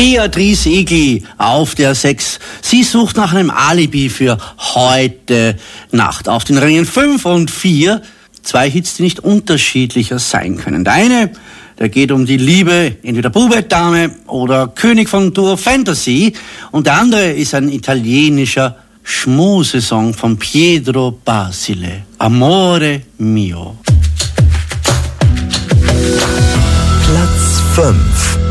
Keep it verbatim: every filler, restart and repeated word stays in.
Beatrice Egli auf der sechs. Sie sucht nach einem Alibi für heute Nacht. Auf den Rängen fünf und vier zwei Hits, die nicht unterschiedlicher sein können. Der eine, der geht um die Liebe, entweder Bube, Dame oder König von Tour Fantasy. Und der andere ist ein italienischer Schmusesong von Pietro Basile. Amore mio. Platz fünf.